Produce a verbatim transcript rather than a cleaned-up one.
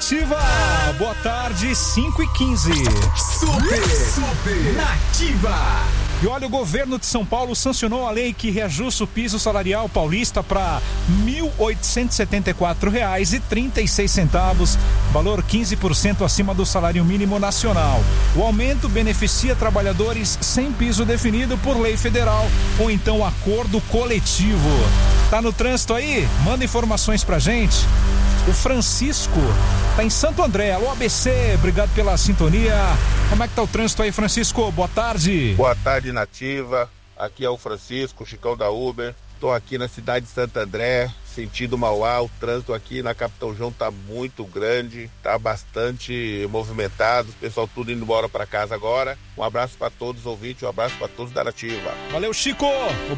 Nativa. Boa tarde, cinco e quinze. Super, super Nativa. E olha, o governo de São Paulo sancionou a lei que reajusta o piso salarial paulista para mil oitocentos e setenta e quatro reais e trinta e seis centavos, valor quinze por cento acima do salário mínimo nacional. O aumento beneficia trabalhadores sem piso definido por lei federal ou então acordo coletivo. Tá no trânsito aí? Manda informações pra gente. O Francisco tá em Santo André. Alô, A B C, obrigado pela sintonia. Como é que tá o trânsito aí, Francisco? Boa tarde. Boa tarde, Nativa. Aqui é o Francisco, Chicão da Uber. Tô aqui na cidade de Santo André, sentido Mauá. O trânsito aqui na Capitão João tá muito grande, tá bastante movimentado. O pessoal tudo indo embora para casa agora. Um abraço para todos os ouvintes, um abraço para todos da Nativa. Valeu, Chico.